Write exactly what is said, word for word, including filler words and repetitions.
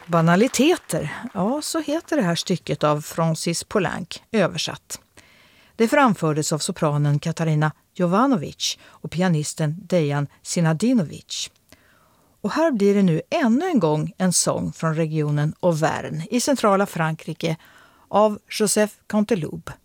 Banaliteter, ja så heter det här stycket av Francis Poulenc, översatt. Det framfördes av sopranen Katarina Jovanovic och pianisten Dejan Sinadinovic. Och här blir det nu ännu en gång en sång från regionen Auvergne i centrala Frankrike av Joseph Canteloube.